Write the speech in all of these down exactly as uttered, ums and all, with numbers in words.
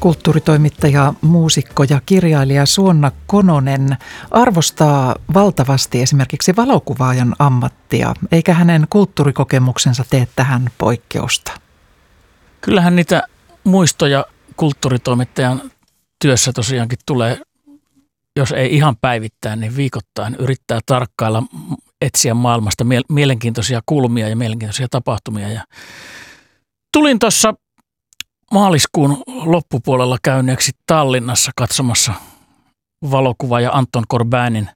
Kulttuuritoimittaja, muusikko ja kirjailija Suonna Kononen arvostaa valtavasti esimerkiksi valokuvaajan ammattia, eikä hänen kulttuurikokemuksensa tee tähän poikkeusta. Kyllähän niitä muistoja kulttuuritoimittajan työssä tosiaankin tulee, jos ei ihan päivittäin, niin viikoittain yrittää tarkkailla, etsiä maailmasta mielenkiintoisia kulmia ja mielenkiintoisia tapahtumia. Ja tulin tuossa maaliskuun loppupuolella käyneeksi Tallinnassa katsomassa valokuvaaja Anton Corbinin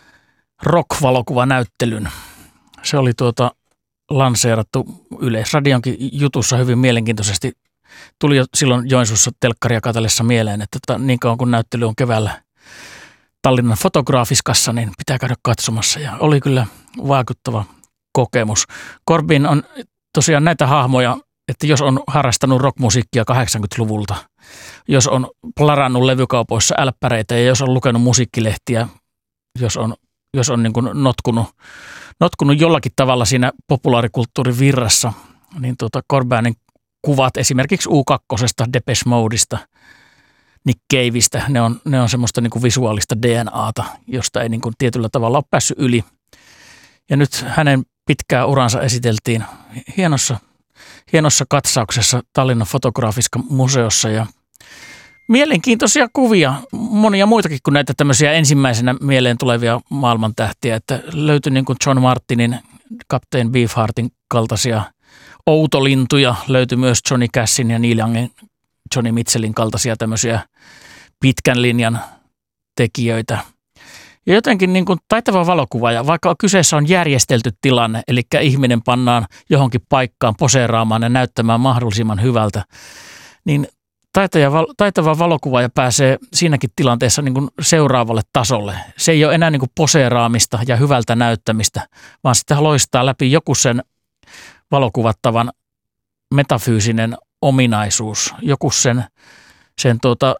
rock-valokuvanäyttelyn. Se oli tuota lanseerattu Yleisradionkin jutussa hyvin mielenkiintoisesti. Tuli jo silloin Joensuussa telkkaria katsellessa mieleen, että niin kauan kun näyttely on keväällä Tallinnan Fotograafiskassa, niin pitää käydä katsomassa. Ja oli kyllä vaikuttava kokemus. Corbin on tosiaan näitä hahmoja, että jos on harrastanut rockmusiikkia kahdeksankymmentäluvulta, jos on plarannut levykaupoissa älppäreitä ja jos on lukenut musiikkilehtiä, jos on, jos on niin kuin notkunut, notkunut jollakin tavalla siinä populaarikulttuurin virrassa, niin tuota Corbinin kuvat esimerkiksi U kaksi, Depeche Modeista, Nick Caveista, ne on, ne on semmoista niin kuin visuaalista D N A:ta, josta ei niin kuin tietyllä tavalla ole päässyt yli. Ja nyt hänen pitkää uransa esiteltiin hienossa, hienossa katsauksessa Tallinnan Fotograafiska museossa ja mielenkiintoisia kuvia, monia muitakin kuin näitä tämmöisiä ensimmäisenä mieleen tulevia maailmantähtiä, että löytyi niin kuin John Martinin, Captain Beefheartin kaltaisia outolintuja, löytyi myös Johnny Cashin ja Neil Youngin, Johnny Mitchellin kaltaisia tämmöisiä pitkän linjan tekijöitä. Ja jotenkin niin kuin taitava valokuvaaja, vaikka kyseessä on järjestelty tilanne, eli ihminen pannaan johonkin paikkaan poseeraamaan ja näyttämään mahdollisimman hyvältä, niin taitava valokuvaaja pääsee siinäkin tilanteessa niin kuin seuraavalle tasolle. Se ei ole enää niin kuin poseeraamista ja hyvältä näyttämistä, vaan sitä loistaa läpi joku sen valokuvattavan metafyysinen ominaisuus, joku sen, sen tuota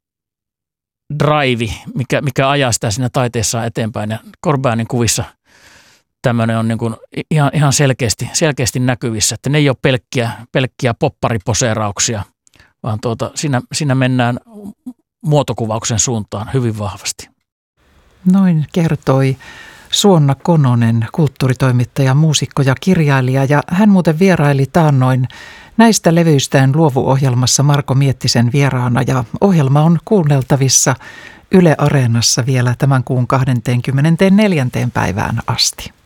drive, mikä, mikä ajaa sitä siinä taiteessaan eteenpäin. Ja Corbinin kuvissa tämmöinen on niin kuin ihan, ihan selkeästi, selkeästi näkyvissä, että ne ei ole pelkkiä, pelkkiä poppariposeerauksia, vaan tuota, siinä, siinä mennään muotokuvauksen suuntaan hyvin vahvasti. Noin kertoi Suonna Kononen, kulttuuritoimittaja, muusikko ja kirjailija, ja hän muuten vieraili taannoin näistä levyistään Luovu-ohjelmassa Marko Miettisen vieraana, ja ohjelma on kuunneltavissa Yle Areenassa vielä tämän kuun kahdeskymmenesneljäs päivään asti.